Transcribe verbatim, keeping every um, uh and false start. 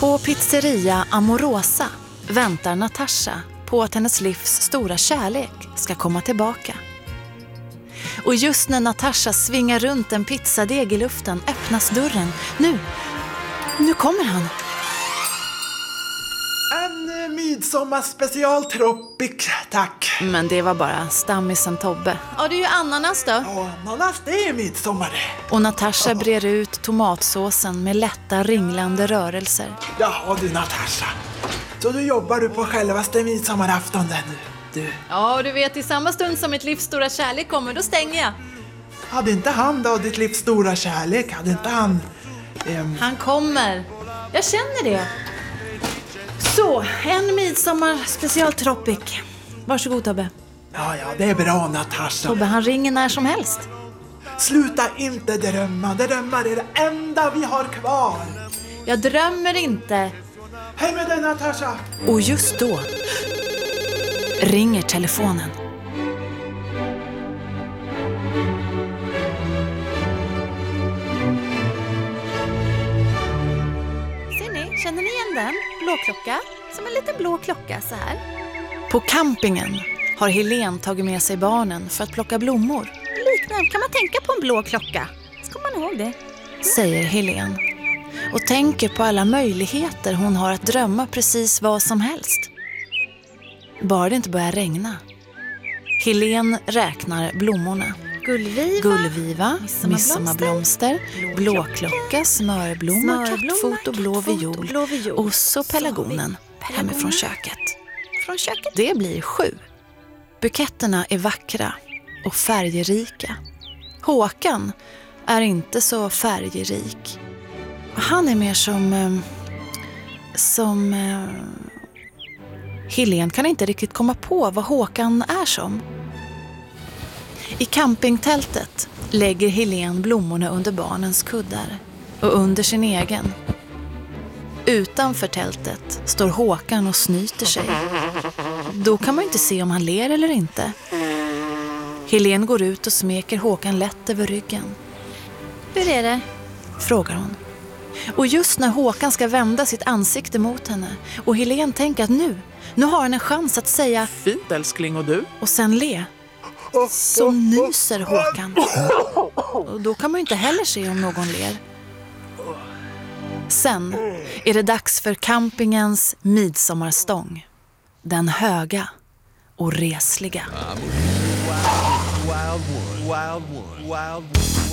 På pizzeria Amorosa väntar Natasha på att hennes livs stora kärlek ska komma tillbaka. Och just när Natasha svingar runt en pizzadeg i luften öppnas dörren. Nu, nu kommer han. En midsommarspecial tropic, tack. Men det var bara stammisen Tobbe. Ja, det är ju ananas då. Ja, ananas, det är midsommar. Och Natasha brer ut tomatsåsen med lätta ringlande rörelser. Ja, du Natasha. Så du jobbar du på självaste midsommarafton nu, du. Ja, du vet, i samma stund som mitt livs stora kärlek kommer, då stänger jag. Hade inte han då, ditt livs stora kärlek, hade inte han... Ehm... Han kommer. Jag känner det. Så, en midsommar special tropic. Varsågod Tobbe. Ja, ja, det är bra Natasha. Tobbe, han ringer när som helst. Sluta inte drömma, drömmar är det enda vi har kvar. Jag drömmer inte. Hej med dig Natasha. Och just då ringer telefonen. Ser ni? Känner ni igen den? Blå klocka. Som en liten blå klocka så här. På campingen har Helene tagit med sig barnen för att plocka blommor. Liknande kan man tänka på en blå klocka. Ska man ihåg det? Säger Helene. Och tänker på alla möjligheter hon har att drömma precis vad som helst. Bara det inte börjar regna. Helene räknar blommorna. Gullviva, Gullviva midsommarblomster, blåklocka, smörblomma, kattfot och blå viol, blå viol och så pelargonen hemifrån köket. Från köket. Det blir sju. Buketterna är vackra och färgerika. Håkan är inte så färgrik. Han är mer som... Eh, som... Eh, Helene kan inte riktigt komma på vad Håkan är som. I campingtältet lägger Helene blommorna under barnens kuddar och under sin egen. Utanför tältet står Håkan och snyter sig. Då kan man inte se om han ler eller inte. Helene går ut och smeker Håkan lätt över ryggen. Hur är det? Frågar hon. Och just när Håkan ska vända sitt ansikte mot henne och Helene tänker att nu, nu har han en chans att säga fint älskling och du. Och sen le. Så nyser Håkan. Och då kan man inte heller se om någon ler. Sen är det dags för campingens midsommarstång. Den höga och resliga. Wild one, wild one, wild one.